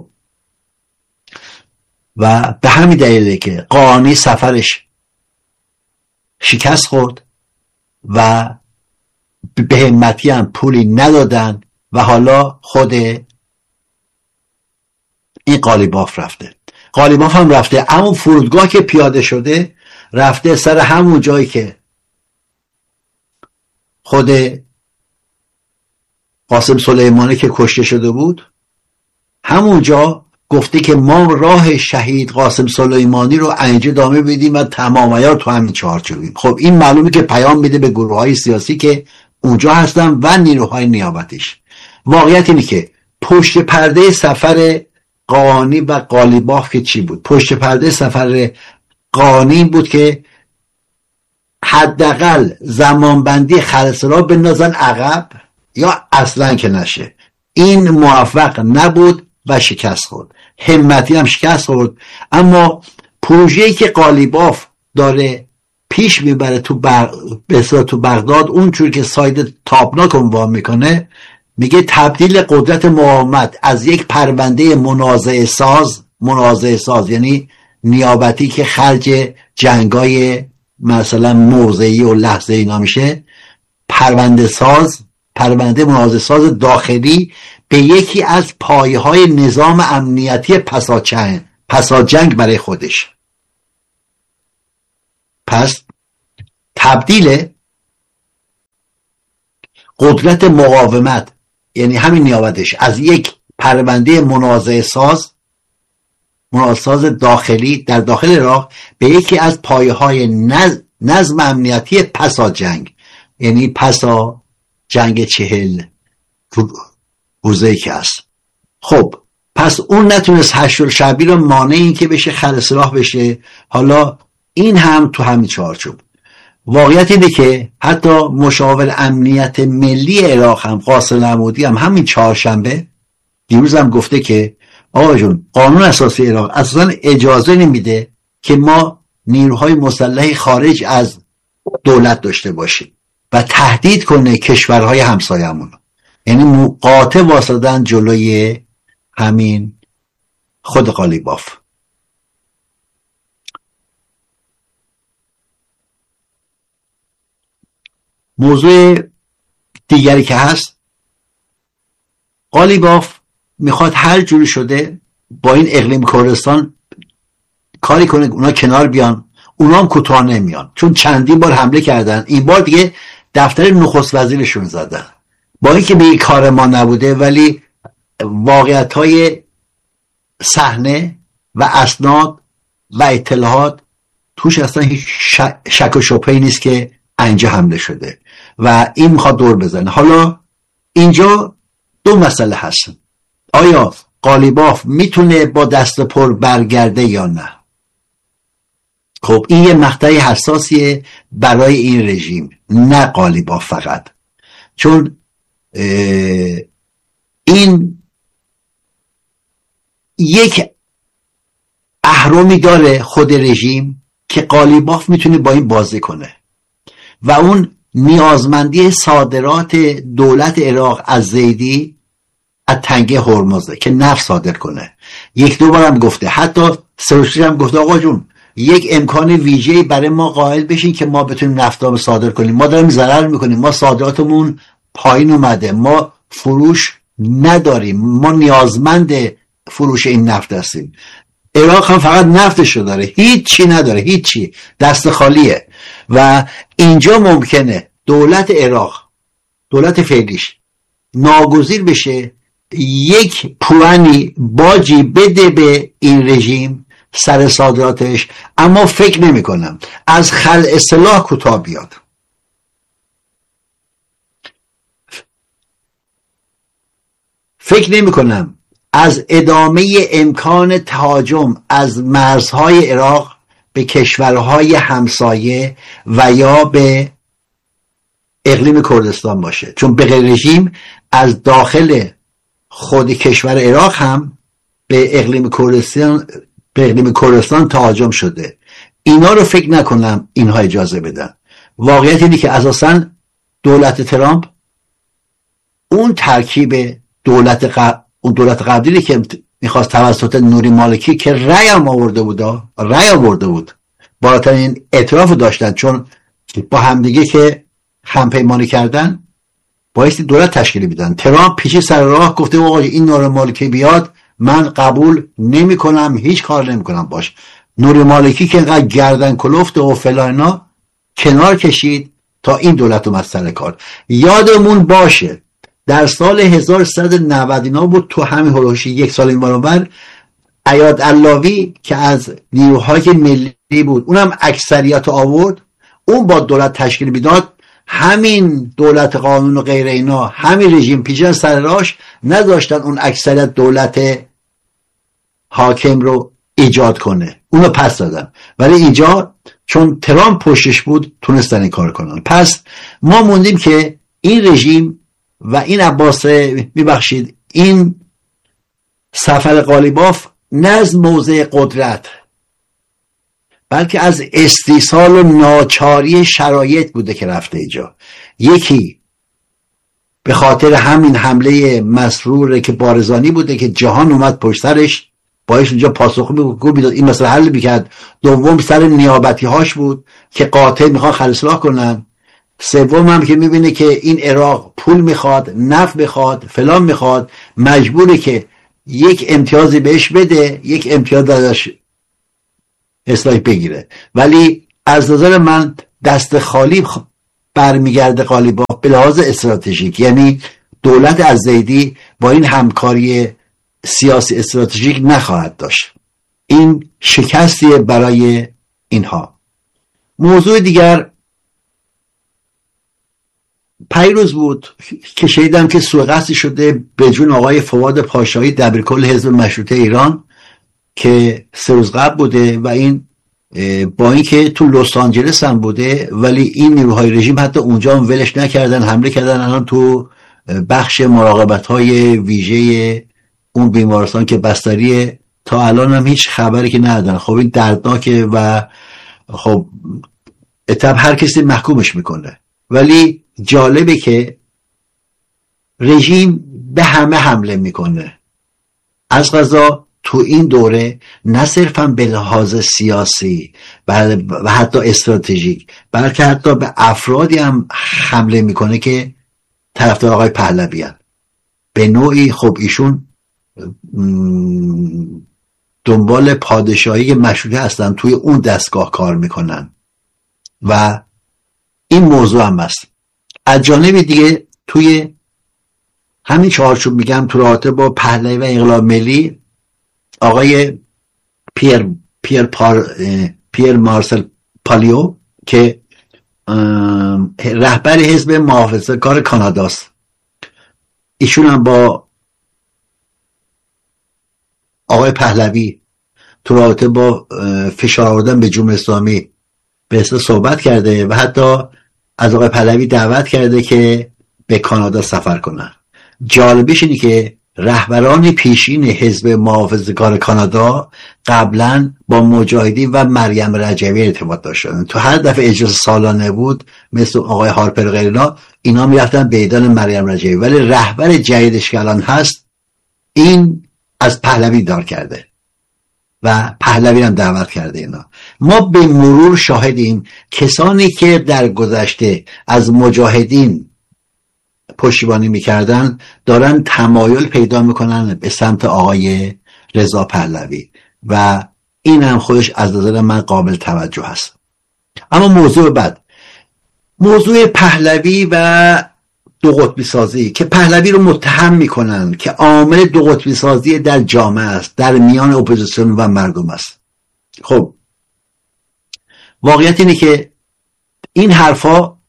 و به همین دلیله که قانی سفرش شکست خورد و به همتی هم پولی ندادن و حالا خود این قالیباف رفته. قالیباف هم رفته همون فرودگاه که پیاده شده، رفته سر همون جایی که خود قاسم سلیمانی که کشته شده بود، همونجا گفته که ما راه شهید قاسم سلیمانی رو اینجا ادامه بدیم و تمام عیار تو همین چارچوبیم. خب این معلومه که پیام میده به گروه های سیاسی که اونجا هستن و نیروهای نیابتیش. واقعیت اینه که پشت پرده سفر قانی و قالیباف که چی بود؟ پشت پرده سفر قانی بود که حداقل زمانبندی خلسلا بندازن عقب یا اصلا که نشه. این موفق نبود و شکست خورد. همتی هم شکست خورد. اما پروژه‌ای که قالیباف داره پیش میبره تو بر... بسیار تو بغداد، اونجور که ساید تابناک عنوان میکنه، میگه تبدیل قدرت مقاومت از یک پرونده منازعه ساز، منازعه ساز یعنی نیابتی که خرج جنگای مثلا موضعی و لحظه‌ای اینا میشه، پرونده ساز پرونده منازعه ساز داخلی به یکی از پایه‌های نظام امنیتی پساجنگ پساجنگ برای خودش. پس تبدیل قدرت مقاومت، یعنی همین نیابتش، از یک پرونده منازعه ساز منازعه ساز داخلی در داخل عراق به یکی از پایه‌های نظم, نظم امنیتی پسا جنگ، یعنی پسا جنگ چهل روزه‌ای که هست. خب پس اون نتونست هشت‌الشعبی رو مانع این که بشه خلع سلاح بشه. حالا این هم تو همین چارچوب. واقعیت اینه که حتی مشاور امنیت ملی عراق هم قاسم نمودی هم همین چهارشنبه دیروز هم گفته که آقا جون، قانون اساسی عراق اصلا اجازه نمیده که ما نیروهای مسلح خارج از دولت داشته باشیم و تهدید کنه کشورهای همسایه‌مون، یعنی قاطع واسدن جلوی همین خود قالیباف. موضوع دیگری که هست، قالیباف میخواد هر جوری شده با این اقلیم کردستان کاری کنه اونا کنار بیان. اونا هم کوتاه نمیان، چون چندین بار حمله کردن. این بار دیگه دفتر نخست وزیرشون زدن، با اینکه به کار ما نبوده، ولی واقعیت‌های صحنه و اسناد و اطلاعات توش اصلا هیچ شک و شبهه‌ای نیست که اینجا حمله شده و این میخواد دور بزنه. حالا اینجا دو مسئله هست: آیا قالیباف میتونه با دست پر برگرده یا نه؟ خب این یه مقطعی حساسیه برای این رژیم، نه قالیباف فقط، چون این یک اهرمی داره خود رژیم که قالیباف میتونه با این بازی کنه و اون نیازمندی صادرات دولت عراق از زیدی از تنگه هرمزه که نفت صادر کنه. یک دو بارم گفته، حتی سروشی هم گفته آقا جون یک امکان ویژه‌ای برای ما قائل بشین که ما بتونیم نفت رو صادر کنیم، ما داریم ضرر میکنیم، ما صادراتمون پایین اومده، ما فروش نداریم، ما نیازمند فروش این نفت هستیم. عراق هم فقط نفتشو داره، هیچ چی نداره، هیچ چی، دست خالیه. و اینجا ممکنه دولت عراق، دولت فعلیش، ناگزیر بشه یک پوانی باجی بده به این رژیم سر صادراتش، اما فکر نمی کنم از خلع سلاح کوتاه بیاد. فکر نمی کنم از ادامه امکان تهاجم از مرزهای عراق به کشورهای همسایه و یا به اقلیم کردستان باشه، چون به غیر رژیم از داخل خود کشور عراق هم به اقلیم کردستان به اقلیم کردستان تهاجم شده. اینا رو فکر نکنم اینها اجازه بدن. واقعیت اینه که اساساً دولت ترامپ اون ترکیب دولت قبل اون دولت قبلی که میخواست توسط نوری مالکی که رأی هم آورده بود رأی آورده بود بالاترین اعتراف داشتن، چون با همدیگه که همپیمانی کردن بایستی دولت تشکیل بدن. ترامپ پیشی سر راه گفته آقا این نوری مالکی بیاد من قبول نمی کنم، هیچ کار نمی کنم باش. نوری مالکی که اینقدر گردن کلفت و فلاینا کنار کشید تا این دولت اومد سر کار. یادمون باشه در سال هزار و سیصد و نود اینا بود، تو همین هلوشی یک سال این برابر، عیاد علاوی که از نیروهای ملی بود اونم اکثریت آورد، اون با دولت تشکیل میداد، همین دولت قانون و غیر اینا، همین رژیم پیشن سر راش نداشتن اون اکثریت دولت حاکم رو ایجاد کنه، اونو پس دادن. ولی اینجا چون ترامپ پشتش بود تونستن این کار کنن. پس ما موندیم که این رژیم و این عباس میبخشید این سفر قالیباف نه از موضع قدرت بلکه از استیصال و ناچاری شرایط بوده که رفته اینجا. یکی به خاطر همین حمله مسرور که بارزانی بوده که جهان اومد پشت سرش باعث اونجا پاسخگو میداد این مسئله حل میکرد. دوم سر نیابتی هاش بود که قاطع میخوان خلع سلاح کنن. سوم هم که میبینه که این عراق پول میخواد، نفت میخواد، فلان میخواد، مجبوره که یک امتیازی بهش بده، یک امتیاز ازش اصلاح بگیره. ولی از نظر من دست خالی برمیگرده قالیباف به لحاظ استراتژیک. یعنی دولت الزیدی با این همکاری سیاسی استراتژیک نخواهد داشت. این شکستیه برای اینها. موضوع دیگر پیروز بود که شنیدم که سوء قصدی شده به جون آقای فواد پاشایی دبیرکل حزب مشروطه ایران که سه روز قبل بوده و این با اینکه تو لس آنجلس هم بوده ولی این نیروهای رژیم حتی اونجا هم ولش نکردن، حمله کردن. الان تو بخش مراقبت‌های ویژه اون بیمارستان که بستریه تا الان هم هیچ خبری که ندادن. خب این دردناکه و خب اتب هر کسی محکومش میکنه. ولی جالبه که رژیم به همه حمله میکنه. از قضا تو این دوره نه صرفا به لحاظ سیاسی و حتی استراتژیک بلکه حتی به افرادی هم حمله میکنه که طرفدار آقای پهلوی هستند. به نوعی خب ایشون دنبال پادشاهی مشروطه هستن، توی اون دستگاه کار میکنن و این موضوع هم هست. از جانب دیگه توی همین چهارچوب میگم تو رابطه با پهلوی و انقلاب ملی آقای پیر پیر پار پیر مارسل پالیو که رهبر حزب محافظه‌کار کاناداست، ایشون هم با آقای پهلوی تو رابطه با فشار آوردن به جمهوری اسلامی به اصطلاح صحبت کرده و حتی از آقای پهلوی دعوت کرده که به کانادا سفر کنن. جالبش اینه که رهبران پیشین حزب محافظه‌کار کانادا قبلا با مجاهدین و مریم رجوی ارتباط داشتن. تو هر دفعه اجلاس سالانه بود مثل آقای هارپر غیرنا اینا میرفتن به ایدان مریم رجوی. ولی رهبر جدیدش که الان هست این از پهلوی دار کرده و پهلوی هم دعوت کرده. اینا ما به مرور شاهدیم کسانی که در گذشته از مجاهدین پشتیبانی میکردن دارن تمایل پیدا میکنن به سمت آقای رضا پهلوی و این هم خودش از نظر من قابل توجه هست. اما موضوع بعد، موضوع پهلوی و دو قطبی سازی که پهلوی رو متهم میکنن که عامل دو قطبی سازی در جامعه است، در میان اپوزیسیون و مردم است. خب واقعیت اینه که این حرفا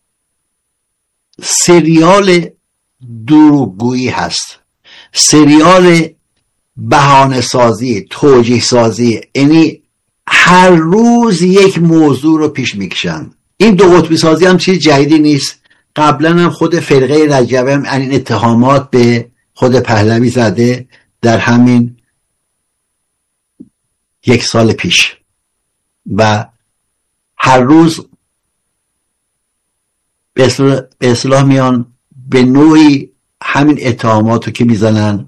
سریال دروغگویی هست، سریال بهانه سازی، توجیه سازی. یعنی هر روز یک موضوع رو پیش میکشن. این دو قطبی سازی هم چیز جدیدی نیست. قبلا هم خود فرقه رجوی هم این اتهامات به خود پهلوی زده در همین یک سال پیش و هر روز به اصطلاح میان به نوعی همین اتهاماتو که میزنن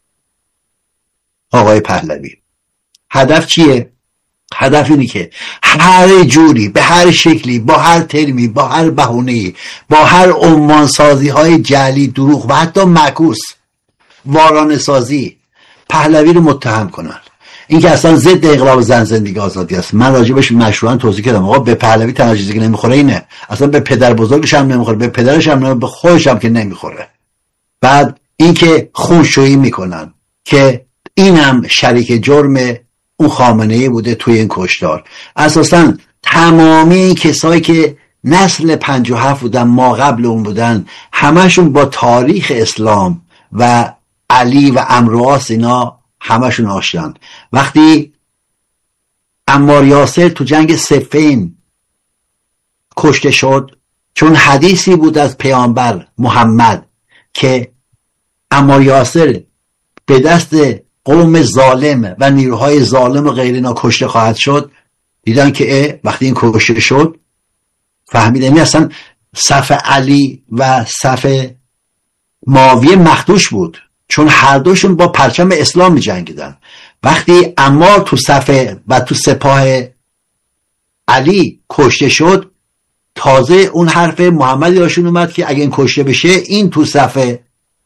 آقای پهلوی. هدف چیه؟ هدف اینه که هر جوری به هر شکلی با هر ترمی با هر بهونه‌ای با هر عنوان سازی های جعلی، دروغ و حتی معکوس، وارانه سازی پهلوی رو متهم کنن. این که اصلا ضد انقلاب زن زندگی آزادی است. من راجبش مشروعاً توضیح کردم. آقا به پهلوی تنها چیزی که نمیخوره اینه، اصلا به پدر بزرگش هم نمیخوره، به پدرش هم نمیخوره، به خودش هم که نمیخوره. بعد این که خونشویی میکنن که اینم شریک جرم اون خامنه‌ای بوده توی این کشتار. اساساً تمامی این کسایی که نسل پنجاه و هفت بودن، ما قبل اون بودن، همشون با تاریخ اسلام و علی و عمرو عاص اینا همشون آشنان. وقتی عمار یاسر تو جنگ صفین کشته شد، چون حدیثی بود از پیامبر محمد که عمار یاسر به دست قوم ظالم و نیروهای ظالم و غیر اینا کشته خواهد شد، دیدن که وقتی این کشته شد فهمیدن اصلا صف علی و صف معاویه مخدوش بود، چون هر دوشون با پرچم اسلام می جنگیدن. وقتی عمار تو صف و تو سپاه علی کشته شد، تازه اون حرف محمدی راشون اومد که اگه این کشته بشه این تو صف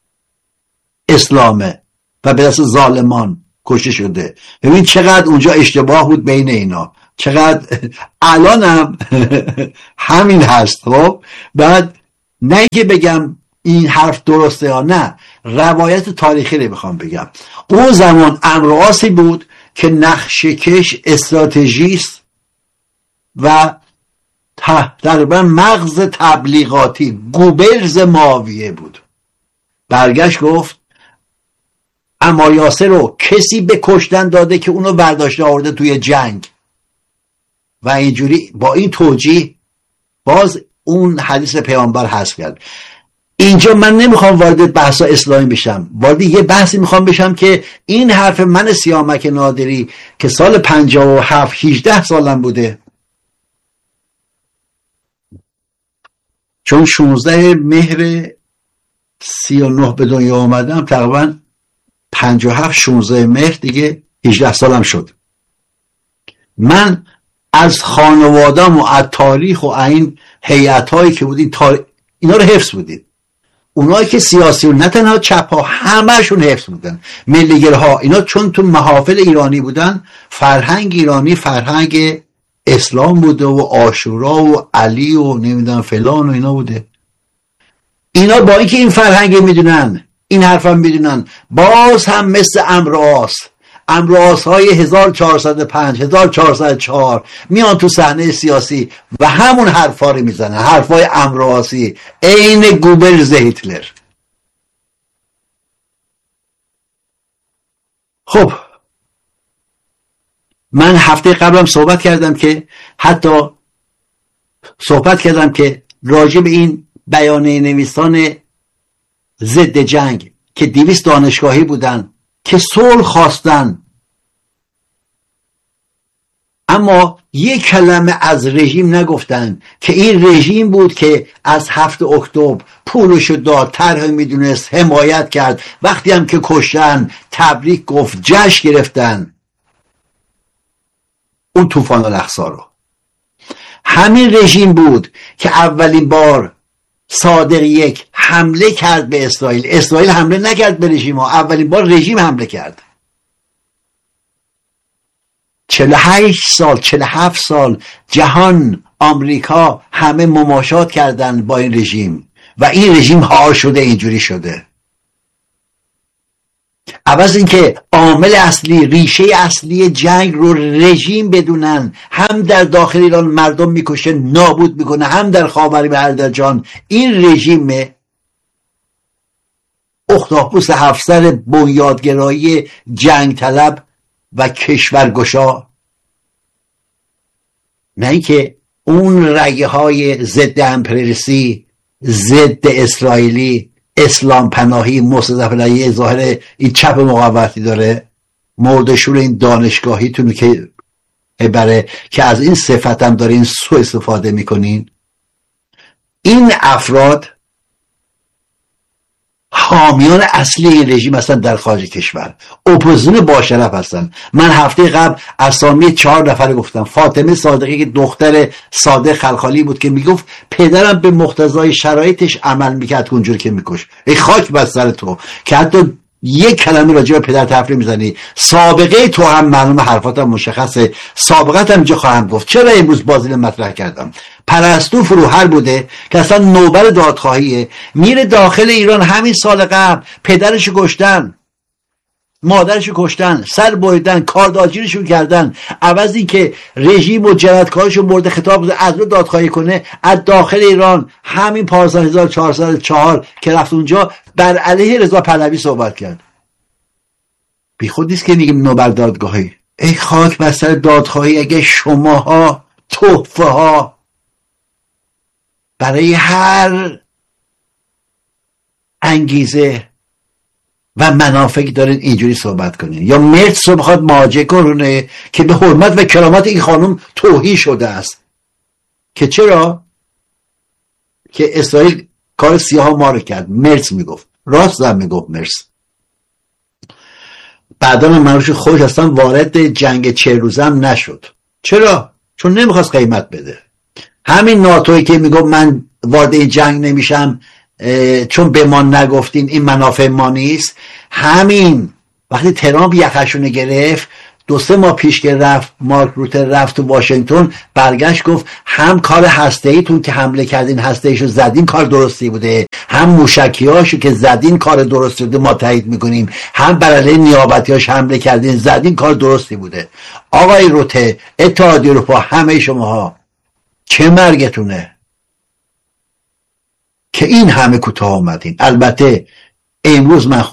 اسلامه و به دست ظالمان کشته شده. ببین چقدر اونجا اشتباه بود بین اینا، چقدر الان هم همین هست. خب بعد نه که بگم این حرف درسته یا نه، روایت تاریخی رو میخوام بگم. اون زمان عمرو عاصی بود که نقشه کش، استراتژیست و تقریبا مغز تبلیغاتی، گوبلز معاویه بود. برگشت گفت عمار یاسر رو کسی به کشتن داده که اونو برداشته آورده توی جنگ و اینجوری با این توجیه باز اون حدیث پیامبر حذف کرد. اینجا من نمیخوام وارد بحثا اسلامی بشم، وارد یه بحثی میخوام بشم که این حرف من سیامک نادری که سال پنجاه و هفت هجده سالم بوده، چون شانزده مهر سی و نه به دنیا آمدم، تقریبا پنجاه و هفت شانزده مهر دیگه هجده سالم شد. من از خانوادم و از تاریخ و این هیئت هایی که بودین تاریخ اینا رو حفظ بودید. اونایی که سیاسی و نه تنها چپ ها همه‌شون حفظ بودن، ملیگرها اینا، چون تو محافل ایرانی بودن، فرهنگ ایرانی فرهنگ اسلام بوده و عاشورا و علی و نمیدونم فلان و اینا بوده. اینا با اینکه این فرهنگ میدونن، این حرفم میدونن، باز هم مثل عمرو عاص عمرو عاص های هزار و چهارصد و پنج هزار و چهارصد و چهار میان تو صحنه سیاسی و همون حرفا رو میزنن، حرفای عمرو عاصی عین گوبلز هیتلر. خب من هفته قبلم صحبت کردم که حتی صحبت کردم که راجع به این بیانیه نویسان ضد جنگ که دویست دانشگاهی بودن که صلح خواستن اما یک کلمه از رژیم نگفتن، که این رژیم بود که از هفت اکتبر پولشو داد، طرح میدونست، حمایت کرد، وقتی هم که کشتن تبریک گفت، جشن گرفتن اون طوفان الاقصی رو. همین رژیم بود که اولین بار صادق یک حمله کرد به اسرائیل. اسرائیل حمله نکرد به رژیم ها، اولین بار رژیم حمله کرد. چهل و هشت سال چهل و هفت سال جهان، آمریکا همه مماشات کردن با این رژیم و این رژیم هار شده، اینجوری شده. عوض اینکه عامل اصلی، ریشه اصلی جنگ رو رژیم بدونن، هم در داخل ایران مردم میکشه، نابود میکنه، هم در خاورمیانه این رژیم اختاپوس هفسر بنیادگرایی جنگ طلب و کشورگشا، نه اینکه اون رگه های ضد امپریالیستی، ضد اسرائیلی، اسلام پناهی، مستضعف علیه ظاهر این چپ مقاومتی داره، مردشور این دانشگاهیتونو که بره که از این صفت هم دارین سوء استفاده میکنین. این افراد حامیان اصلی این رژیم هستن در خارج کشور، اپوزیسیون با شرف هستن. من هفته قبل اسامی چهار نفر گفتم. فاطمه صادقی که دختر صادق خلخالی بود که میگفت پدرم به مقتضای شرایطش عمل میکرد اونجور که میکش. ای خاک بر سر تو که حتی یک کلمه راجع به پدر تفریح میزنی. سابقه تو هم معلومه، حرفاتم مشخصه، سابقت هم اینجا خواهم گفت. چرا امروز بازی مطرح کردم؟ پرستو فروهر بوده که اصلا نوبر دادخواهیه، میره داخل ایران. همین سال قبل پدرشو کشتن، مادرشو کشتن، سر بریدن، کارداجیرشون کردن. عوضی که رژیم و جنایتکارشو مورد خطاب از رو دادخواهی کنه، از داخل ایران همین پارسال هزار و چهارصد و چهار که رفت اونجا بر علیه رضا پهلوی صحبت کرد. بی خود نیست که میگیم نوبر دادگاهی. ای خاک بر سر دادخواهی. اگه شماها تحفه ها برای هر انگیزه و منافعی دارین اینجوری صحبت کنین، یا مرد رو بخواد مواجه کنه که به حرمت و کرامت این خانم توهین شده است، که چرا؟ که اسرائیل کار سیاه ما رو کرد. مرس میگفت، راست هم میگفت مرس. بعدا منوش خوش اصلا وارد جنگ چه روزم نشد. چرا؟ چون نمیخواست قیمت بده. همین ناتویی که میگم من وارد این جنگ نمیشم چون به ما نگفتین این منافع ما نیست، همین وقتی ترامپ یخشونه گرفت دو سه ماه پیش که رفت مارک روته رفت تو واشنگتن، برگشت گفت هم کار هسته‌ایتون که حمله کردین هسته‌ایشو زدین کار درستی بوده، هم موشکیاشو که زدین کار درستی بوده ما تایید میکنیم، هم بر علیه نیابتیاش حمله کردین زدین کار درستی بوده. آقای روته، اتحادیه اروپا، همه شماها چه مرگتونه که این همه کوتاه آمدین؟ البته امروز من